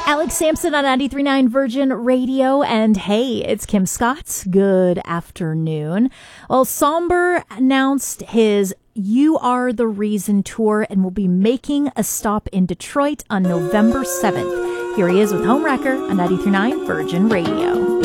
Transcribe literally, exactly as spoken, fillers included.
Alex Sampson on ninety-three point nine Virgin Radio. And hey, it's Kim Scott. Good afternoon. Well, Somber announced his You Are the Reason tour and will be making a stop in Detroit on November seventh. Here he is with Homewrecker on ninety-three point nine Virgin Radio.